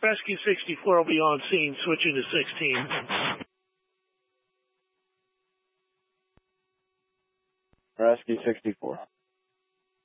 Rescue 64 will be on scene, switching to 16. Rescue 64.